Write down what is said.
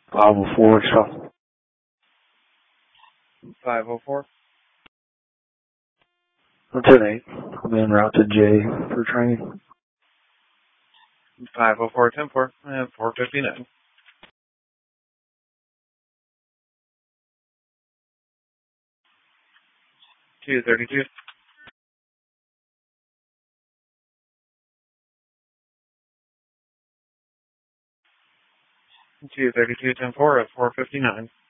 504, so. 504. Lieutenant 8. I'm en route to J for training. 504, 10-4, and 459. 232. 232, 10-4 at 459.